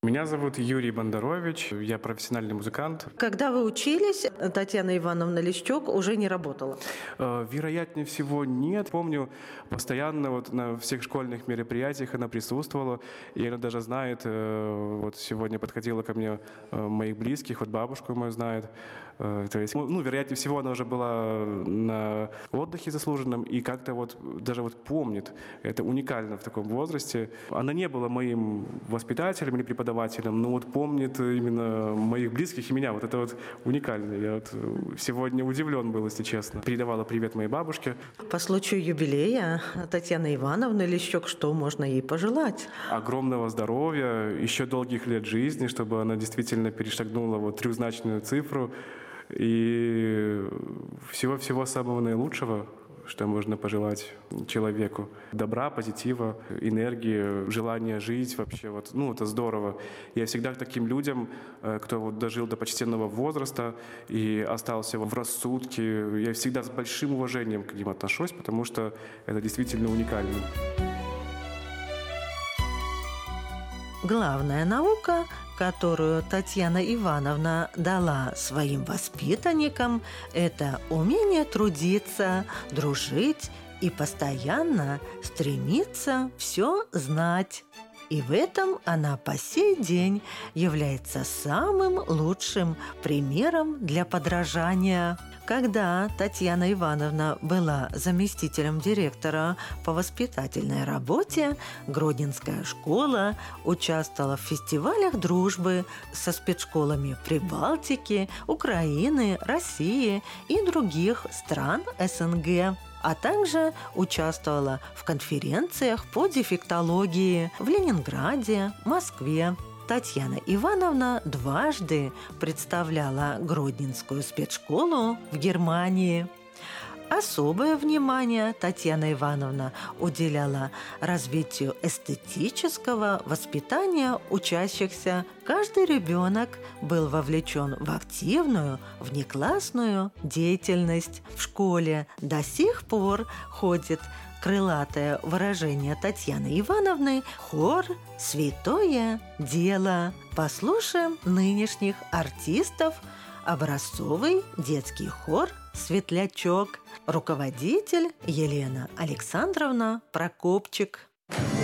Меня зовут Юрий Бондарович, я профессиональный музыкант. Когда вы учились, Татьяна Ивановна Лещук уже не работала? Вероятнее всего, нет. Помню, постоянно на всех школьных мероприятиях она присутствовала, и она даже знает, сегодня подходила ко мне моих близких, бабушку мою знает. То есть, вероятнее всего, она уже была на отдыхе заслуженном и как-то даже помнит. Это уникально в таком возрасте. Она не была моим воспитателем или преподавателем, но помнит именно моих близких и меня. Это уникально. Я сегодня удивлен был, если честно. Передавала привет моей бабушке. По случаю юбилея Татьяны Ивановны Лещук, что можно ей пожелать? Огромного здоровья, еще долгих лет жизни, чтобы она действительно перешагнула трехзначную цифру. И всего-всего самого наилучшего, что можно пожелать человеку. Добра, позитива, энергии, желания жить вообще. Это здорово. Я всегда к таким людям, кто дожил до почтенного возраста и остался в рассудке, я всегда с большим уважением к ним отношусь, потому что это действительно уникально. Главная наука, которую Татьяна Ивановна дала своим воспитанникам, это умение трудиться, дружить и постоянно стремиться все знать. И в этом она по сей день является самым лучшим примером для подражания. Когда Татьяна Ивановна была заместителем директора по воспитательной работе, Гродненская школа участвовала в фестивалях дружбы со спецшколами Прибалтики, Украины, России и других стран СНГ, а также участвовала в конференциях по дефектологии в Ленинграде, Москве. Татьяна Ивановна дважды представляла Гродненскую спецшколу в Германии. Особое внимание Татьяна Ивановна уделяла развитию эстетического воспитания учащихся. Каждый ребенок был вовлечен в активную внеклассную деятельность. В школе до сих пор ходит крылатое выражение Татьяны Ивановны «Хор – святое дело». Послушаем нынешних артистов. Образцовый детский хор «Светлячок», руководитель Елена Александровна Прокопчик.